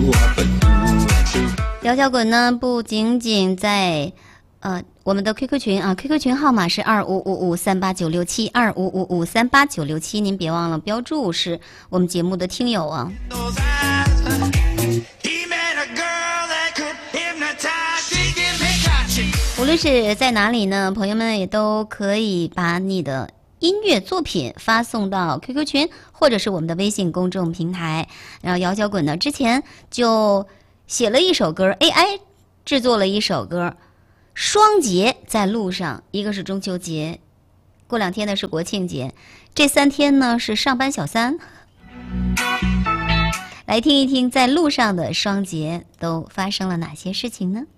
摇摇滚呢，不仅仅在我们的 QQ 群啊 ，QQ 群号码是255538967255553896，您别忘了标注是我们节目的听友啊。无论是在哪里呢，朋友们也都可以把你的音乐作品发送到 QQ 群或者是我们的微信公众平台。然后摇摇滚呢之前就写了一首歌 ，AI 制作了一首歌，双节在路上，一个是中秋节，过2天呢是国庆节，这3天呢是上班小三。来听一听在路上的双节都发生了哪些事情呢？